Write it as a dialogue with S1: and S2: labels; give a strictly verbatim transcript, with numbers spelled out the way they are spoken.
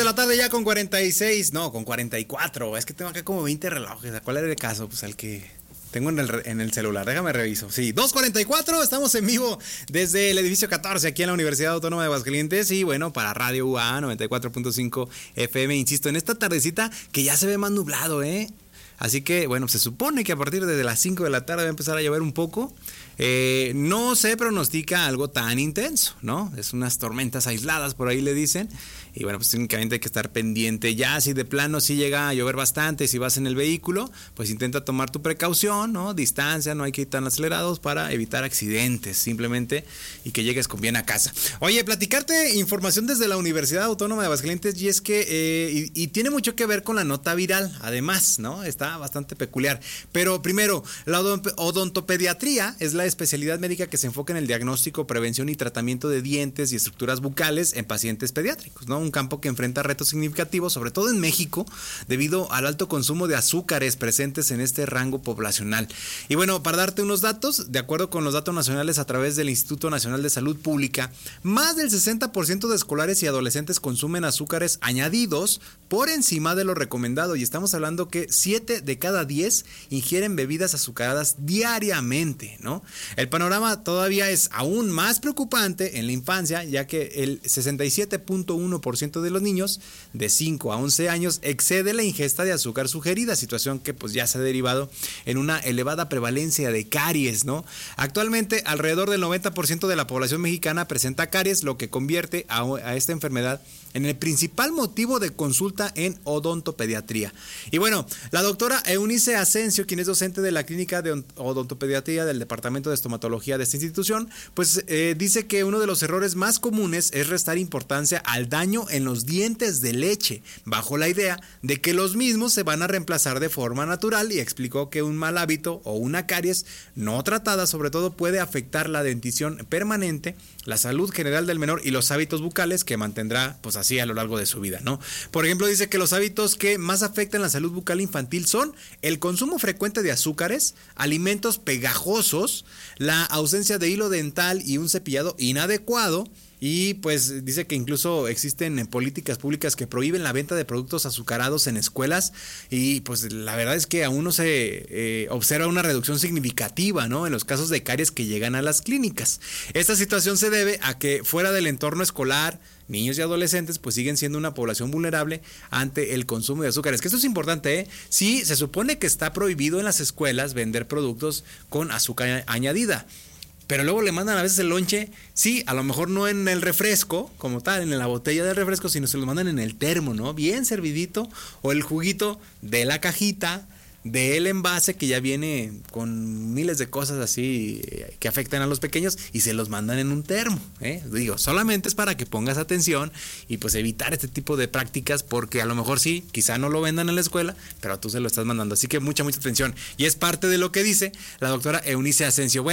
S1: De la tarde ya con cuarenta y seis, no, con cuarenta y cuatro. Es que tengo acá como veinte relojes. ¿A cuál era el caso? Pues al que tengo en el, en el celular. Déjame reviso. Sí, dos cuarenta y cuatro. Estamos en vivo desde el edificio catorce aquí en la Universidad Autónoma de Aguascalientes. Y bueno, para Radio U A noventa y cuatro punto cinco F M. Insisto, en esta tardecita que ya se ve más nublado, ¿eh? Así que, bueno, se supone que a partir de las cinco de la tarde va a empezar a llover un poco. Eh, no se pronostica algo tan intenso, ¿no? Es unas tormentas aisladas, por ahí le dicen. Y bueno, pues únicamente hay que estar pendiente. Ya si de plano sí llega a llover bastante, si vas en el vehículo, pues intenta tomar tu precaución, ¿no? Distancia, no hay que ir tan acelerados para evitar accidentes, simplemente, y que llegues con bien a casa. Oye, platicarte información desde la Universidad Autónoma de Aguascalientes, y es que, eh, y, y tiene mucho que ver con la nota viral, además, ¿no? Está bastante peculiar. Pero primero, la odontopediatría es la especialidad médica que se enfoca en el diagnóstico, prevención y tratamiento de dientes y estructuras bucales en pacientes pediátricos, ¿no? Un campo que enfrenta retos significativos, sobre todo en México, debido al alto consumo de azúcares presentes en este rango poblacional. Y bueno, para darte unos datos, de acuerdo con los datos nacionales a través del Instituto Nacional de Salud Pública, más del sesenta por ciento de escolares y adolescentes consumen azúcares añadidos por encima de lo recomendado, y estamos hablando que siete de cada diez ingieren bebidas azucaradas diariamente, ¿no? El panorama todavía es aún más preocupante en la infancia, ya que el sesenta y siete punto uno por ciento de los niños de cinco a once años excede la ingesta de azúcar sugerida, situación que pues ya se ha derivado en una elevada prevalencia de caries, ¿no? Actualmente alrededor del noventa por ciento de la población mexicana presenta caries, lo que convierte a, a esta enfermedad en el principal motivo de consulta en odontopediatría. Y bueno, la doctora Eunice Asensio, quien es docente de la clínica de odontopediatría del departamento de estomatología de esta institución, pues eh, dice que uno de los errores más comunes es restar importancia al daño en los dientes de leche, bajo la idea de que los mismos se van a reemplazar de forma natural, y explicó que un mal hábito o una caries no tratada sobre todo puede afectar la dentición permanente, la salud general del menor y los hábitos bucales que mantendrá pues así a lo largo de su vida, ¿no? Por ejemplo, dice que los hábitos que más afectan la salud bucal infantil son el consumo frecuente de azúcares, alimentos pegajosos, la ausencia de hilo dental y un cepillado inadecuado. Y pues dice que incluso existen políticas públicas que prohíben la venta de productos azucarados en escuelas, y pues la verdad es que aún no se eh, observa una reducción significativa, ¿no?, en los casos de caries que llegan a las clínicas. Esta situación se debe a que fuera del entorno escolar, niños y adolescentes pues siguen siendo una población vulnerable ante el consumo de azúcares. Que esto es importante, ¿eh? Sí, se supone que está prohibido en las escuelas vender productos con azúcar añadida, pero luego le mandan a veces el lonche, sí, a lo mejor no en el refresco como tal, en la botella del refresco, sino se lo mandan en el termo, ¿no? Bien servidito, o el juguito de la cajita, del envase que ya viene con miles de cosas así que afectan a los pequeños, y se los mandan en un termo, ¿eh? Digo, solamente es para que pongas atención y pues evitar este tipo de prácticas, porque a lo mejor sí, quizá no lo vendan en la escuela, pero tú se lo estás mandando. Así que mucha, mucha atención. Y es parte de lo que dice la doctora Eunice Asensio. Bueno,